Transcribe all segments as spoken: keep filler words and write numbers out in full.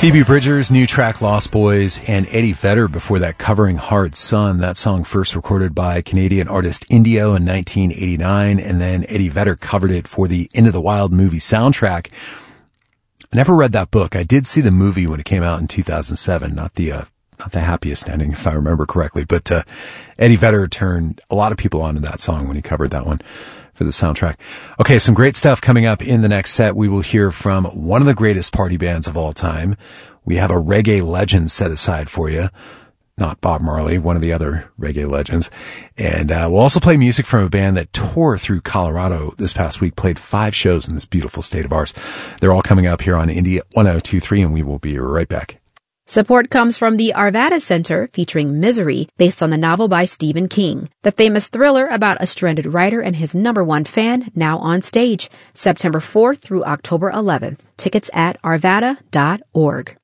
Phoebe Bridgers' new track Lost Boys, and Eddie Vedder before that covering Hard Sun. That song first recorded by Canadian artist Indio in nineteen eighty-nine, and then Eddie Vedder covered it for the Into the Wild movie soundtrack. I never read that book. I did see the movie when it came out in two thousand seven, not the uh, not the happiest ending, if I remember correctly, but uh, Eddie Vedder turned a lot of people onto that song when he covered that one for the soundtrack. Okay, some great stuff coming up in the next set. We will hear from one of the greatest party bands of all time. We have a reggae legend set aside for you. Not Bob Marley, one of the other reggae legends. And uh, we'll also play music from a band that toured through Colorado this past week, played five shows in this beautiful state of ours. They're all coming up here on Indie one oh two point three, and we will be right back. Support comes from the Arvada Center, featuring Misery, based on the novel by Stephen King. The famous thriller about a stranded writer and his number one fan, now on stage, September fourth through October eleventh. Tickets at arvada dot org.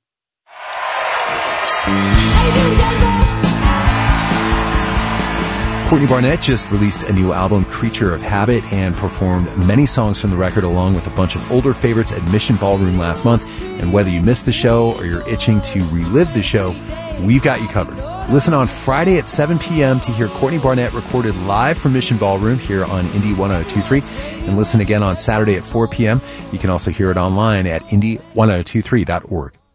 Courtney Barnett just released a new album, Creature of Habit, and performed many songs from the record along with a bunch of older favorites at Mission Ballroom last month. And whether you missed the show or you're itching to relive the show, we've got you covered. Listen on Friday at seven p.m. to hear Courtney Barnett recorded live from Mission Ballroom here on Indie one oh two point three. And listen again on Saturday at four p.m. You can also hear it online at indie one oh two three dot org.